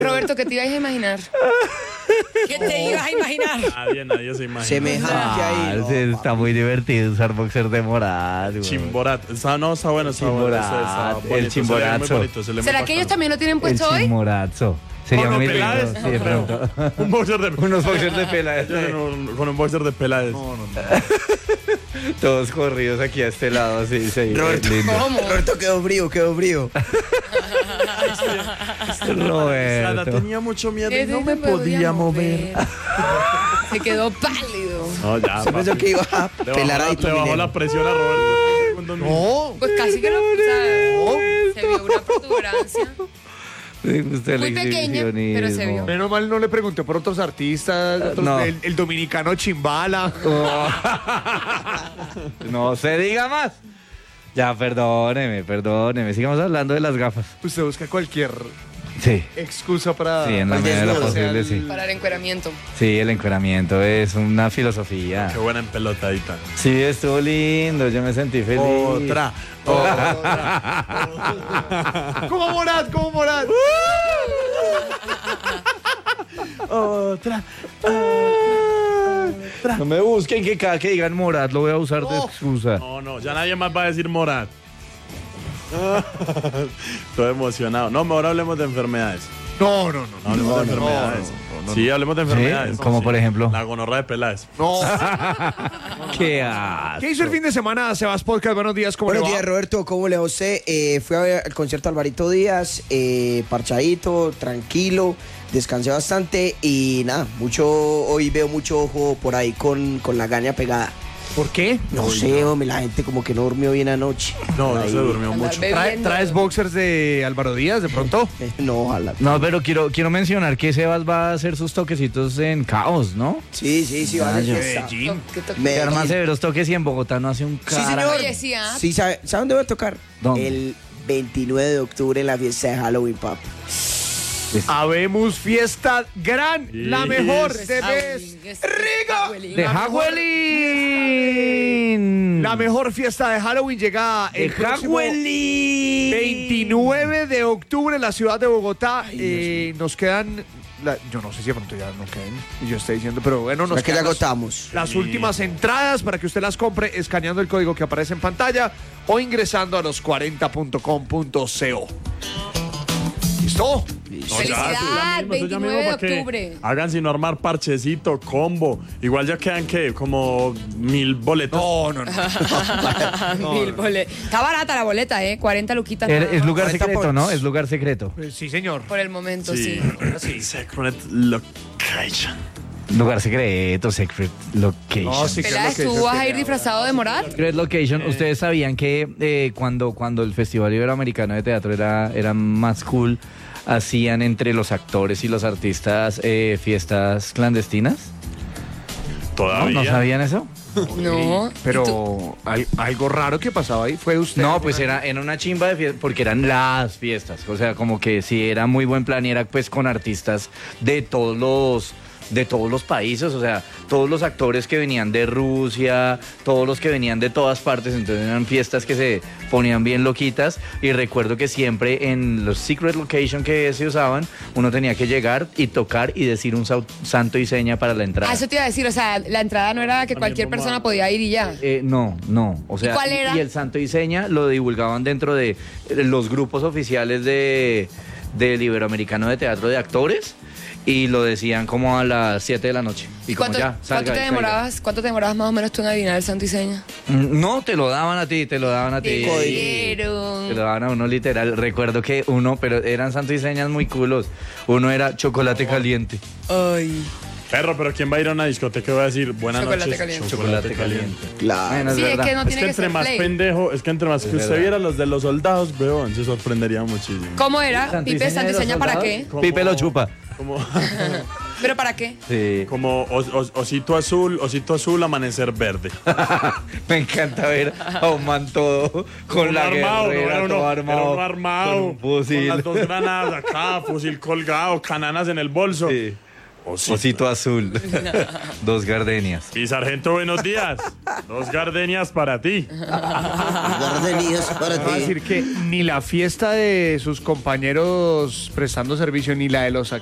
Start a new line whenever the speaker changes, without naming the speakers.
Roberto, ¿qué te ibas a imaginar? ¿Qué te ibas a imaginar?
Nadie se imagina.
Semejante ahí.
No, está muy divertido usar boxer de Morat.
Chimborat. Está bueno, está bueno.
Chimborat, el chimborazo.
¿Será que ellos también lo tienen puesto hoy?
El chimborazo. Sería
¿Con
muy
Peláez?
lindo. Sí, de pronto.
Un boxer de
Unos boxers de Peláez.
Con un boxer de Peláez.
No.
Todos corridos aquí a este lado, así. Sí,
Roberto,
lindo.
¿Cómo?
Roberto quedó frío.
Sara
Roberto.
tenía mucho miedo y
Ese
no me
podía
podía mover.
Se quedó pálido.
No, ya.
Se pensó que iba a pelar ahí
Le bajó la presión a Roberto.
No.
Pues casi que no, o sea, se vio una protuberancia.
Usted
Muy pequeña, pero se vio.
Menos mal no le pregunté por otros artistas,
No.
el dominicano Chimbala.
No se diga más. Ya, perdóneme. Sigamos hablando de las gafas.
Usted busca cualquier
Sí.
excusa para...
Sí, en la
Pues
medida de lo
desnudo,
posible, sí.
Para el encueramiento.
Sí, el encueramiento es una filosofía.
Qué buena empelotadita.
Sí, estuvo lindo, yo me sentí feliz.
Otra.
¿Cómo Morat?
Otra.
No me busquen que cada que digan Morat lo voy a usar de excusa.
No, ya nadie más va a decir Morat. Estoy emocionado. No, mejor hablemos de enfermedades.
No.
Hablemos de enfermedades. Sí, hablemos de enfermedades.
Sí, como por ejemplo.
La gonorrea de Peláez.
No.
¿Qué asco?
¿Qué hizo el fin de semana, Sebas Podcast? Buenos días, ¿cómo
Buenos
le va?
días, Roberto. ¿Cómo le va a usted? Fui a ver el concierto de Alvarito Díaz, parchadito, tranquilo, descansé bastante y nada, hoy veo mucho ojo por ahí con la gaña pegada.
¿Por qué?
No sé, hombre, la gente como que no durmió bien anoche.
No
Ahí.
se durmió
Andar
mucho.
bebiendo.
¿Traes boxers de Álvaro Díaz de pronto?
No, ojalá.
No, pero quiero mencionar que Sebas va a hacer sus toquecitos en Caos, ¿no?
Sí, va a ser
yo-
fiesta.
¿Qué
Me-
Que arma severos toques y en Bogotá no hace un
Sí,
cara.
señor.
Oye, sí, ¿ah?
Sí, ¿sabe dónde voy a tocar?
¿Dónde?
El 29 de octubre en la fiesta de Halloween, papi.
Habemos fiesta gran, la mejor de vez.
¡De Hagüelín!
La mejor fiesta de Halloween llega
¡De
el próximo
Hagüelín!
29 de octubre en la ciudad de Bogotá. Nos quedan, yo no sé si de pronto ya no queden, yo estoy diciendo, pero bueno, nos
Es que ya
quedan
agotamos.
las últimas entradas para que usted las compre escaneando el código que aparece en pantalla o ingresando a los40.com.co. ¿Listo?
Felicidad, 29 de octubre.
Hagan sino armar parchecito, combo. Igual ya quedan, ¿qué? Como 1000 boletas.
No.
1000 boletas. Está barata la boleta, 40 luquitas. nada
Es
más.
lugar
40
secreto,
points.
¿no? Es lugar secreto.
Sí, señor.
Por el momento, sí.
Secret location.
Lugar secreto, secret location.
No, sí,
Peláez,
creo que
¿tú vas a ir disfrazado de Morat?
Secret Location, ¿ustedes sabían que cuando el Festival Iberoamericano de Teatro era más cool, hacían entre los actores y los artistas fiestas clandestinas?
Todavía.
¿No sabían eso?
No.
Pero algo raro que pasaba ahí fue usted.
No, pues era una chimba de fiestas, porque eran las fiestas. O sea, como que sí era muy buen plan y era pues con artistas de todos los países, o sea, todos los actores que venían de Rusia, todos los que venían de todas partes, entonces eran fiestas que se ponían bien loquitas y recuerdo que siempre en los secret location que se usaban, uno tenía que llegar y tocar y decir un santo y seña para la entrada.
Ah, eso te iba a decir, o sea, la entrada no era que cualquier persona podía ir y ya.
No, o sea,
¿Y cuál era?
y el santo y seña lo divulgaban dentro de los grupos oficiales del Iberoamericano de Teatro de Actores y lo decían como a las 7 de la noche. Y como ya, salga,
¿Cuánto te demorabas más o menos tú en adivinar el santo y seña?
No, te lo daban a ti. Te lo
Dieron.
daban a uno literal. Recuerdo que pero eran santo y señas muy culos. Uno era chocolate caliente.
Ay.
Perro, pero ¿quién va a ir a una discoteca y va a decir buenas
Chocolate
noches?
caliente.
Chocolate caliente.
Claro.
Bueno,
Sí, es
verdad.
que no
Es
tiene
que
que
entre
ser
más
play.
pendejo, es que entre más que usted
verdad.
viera los de los soldados, weón, se sorprendería muchísimo.
¿Cómo era?
Santo y
Pipe,
seña
santo
de
y
los
seña, ¿para
soldados.
qué?
Como-
Pipe lo chupa.
Como,
¿Pero para qué?
Sí.
como osito azul, amanecer verde.
Me encanta ver a un man todo con
Uno
la
armado,
guerrera,
era
todo
uno
armado.
armado,
con un fusil.
con las 2 granadas acá, fusil colgado, cananas en el bolso.
Sí. Osito azul. 2 gardenias.
Y sargento, buenos días. 2 gardenias para ti.
Gardenias para
Va a
ti.
decir que ni la fiesta de sus compañeros prestando servicio, ni la de los